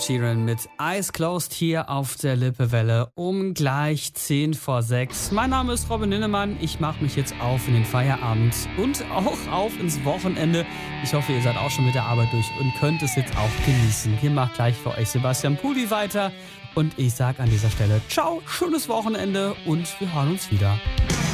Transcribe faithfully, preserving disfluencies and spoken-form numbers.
Ed Sheeran mit Eyes Closed hier auf der Lippewelle um gleich zehn vor sechs. Mein Name ist Robin Linnemann. Ich mache mich jetzt auf in den Feierabend und auch auf ins Wochenende. Ich hoffe, ihr seid auch schon mit der Arbeit durch und könnt es jetzt auch genießen. Hier macht gleich für euch Sebastian Pudi weiter und ich sage an dieser Stelle ciao, schönes Wochenende und wir hören uns wieder.